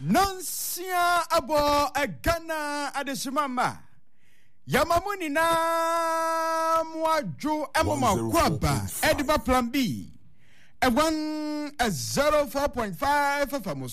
Nansia abo Ghana adesimama Yamamuni na muaju emoma kwaba Ediba plan B 104.5 FM